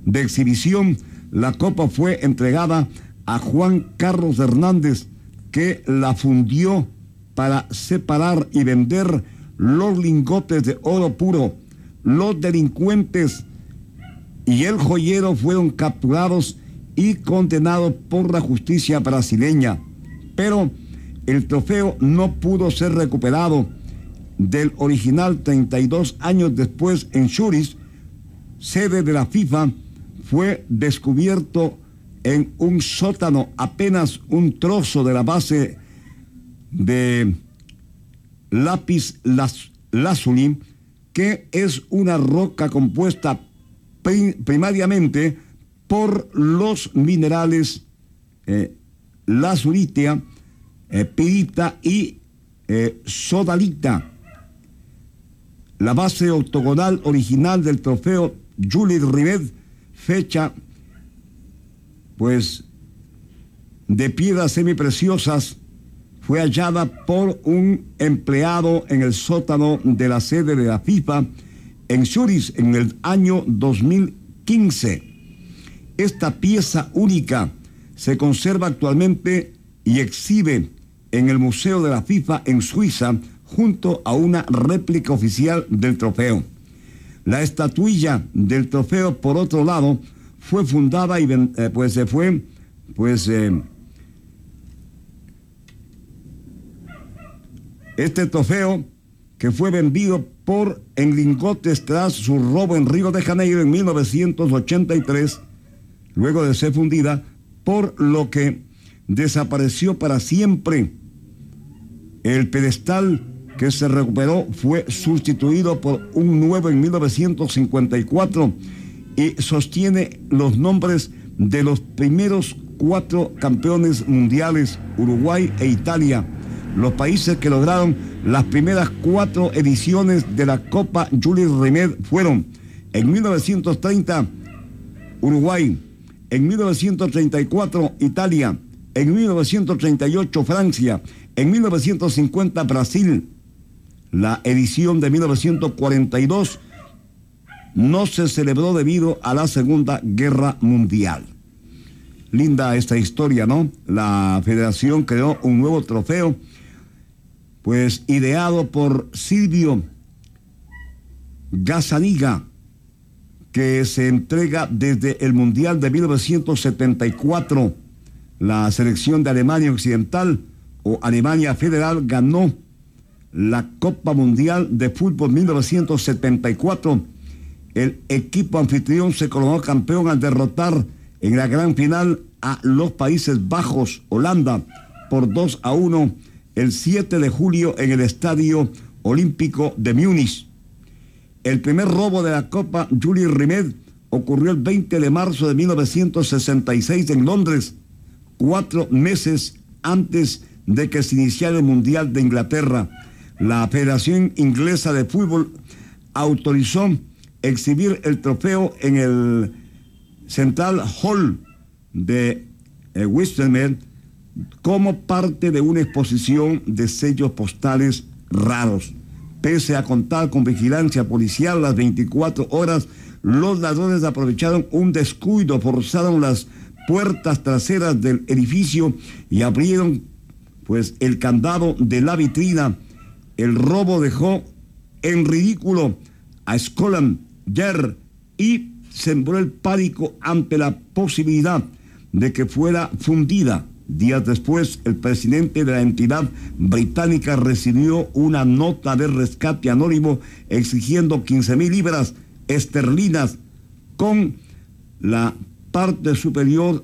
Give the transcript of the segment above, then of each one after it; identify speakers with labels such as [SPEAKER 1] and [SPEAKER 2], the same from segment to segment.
[SPEAKER 1] de exhibición, la copa fue entregada a Juan Carlos Hernández, que la fundió para separar y vender los lingotes de oro puro. Los delincuentes y el joyero fueron capturados y condenados por la justicia brasileña, pero el trofeo no pudo ser recuperado del original 32 años después en Zúrich, sede de la FIFA. Fue descubierto en un sótano apenas un trozo de la base de lápiz lazuli, que es una roca compuesta primariamente por los minerales lazuritia, pirita y sodalita. La base octogonal original del trofeo Jules Rimet, fecha pues de piedras semipreciosas, fue hallada por un empleado en el sótano de la sede de la FIFA en Zúrich en el año 2015. Esta pieza única se conserva actualmente y exhibe en el Museo de la FIFA en Suiza, junto a una réplica oficial del trofeo. La estatuilla del trofeo, por otro lado, fue fundada y este trofeo, que fue vendido en lingotes tras su robo en Río de Janeiro en 1983, luego de ser fundida, por lo que desapareció para siempre. El pedestal que se recuperó fue sustituido por un nuevo en 1954 y sostiene los nombres de los primeros 4 campeones mundiales, Uruguay e Italia, los países que lograron las primeras 4 ediciones de la Copa Jules Rimet fueron: en 1930 Uruguay, en 1934 Italia, en 1938 Francia, en 1950 Brasil. La edición de 1942 no se celebró debido a la Segunda Guerra Mundial. Linda esta historia, ¿no? La federación creó un nuevo trofeo, pues ideado por Silvio Gazzaniga, que se entrega desde el Mundial de 1974. La selección de Alemania Occidental o Alemania Federal ganó la Copa Mundial de Fútbol 1974. El equipo anfitrión se coronó campeón al derrotar en la gran final a los Países Bajos, Holanda, por 2-1 el 7 de julio en el Estadio Olímpico de Múnich. El primer robo de la Copa Jules Rimet ocurrió el 20 de marzo de 1966 en Londres, 4 meses antes de que se iniciara el Mundial de Inglaterra. La Federación Inglesa de Fútbol autorizó exhibir el trofeo en el Central Hall de Westminster como parte de una exposición de sellos postales raros. Pese a contar con vigilancia policial las 24 horas, los ladrones aprovecharon un descuido, forzaron las puertas traseras del edificio y abrieron pues el candado de la vitrina. El robo dejó en ridículo a Scotland Yard y sembró el pánico ante la posibilidad de que fuera fundida. Días después, el presidente de la entidad británica recibió una nota de rescate anónimo exigiendo 15,000 libras esterlinas con la parte superior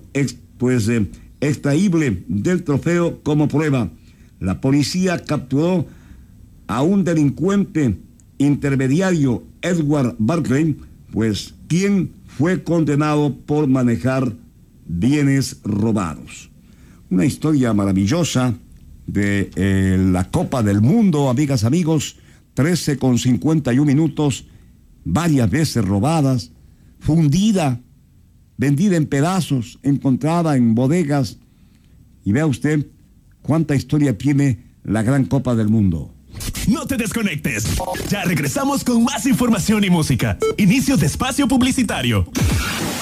[SPEAKER 1] extraíble del trofeo como prueba. La policía capturó a un delincuente intermediario, Edward Barclay, quien fue condenado por manejar bienes robados. Una historia maravillosa de la Copa del Mundo, amigas, amigos. 13:51, varias veces robadas, fundida, vendida en pedazos, encontrada en bodegas. Y vea usted cuánta historia tiene la gran Copa del Mundo.
[SPEAKER 2] No te desconectes. Ya regresamos con más información y música. Inicio de espacio publicitario.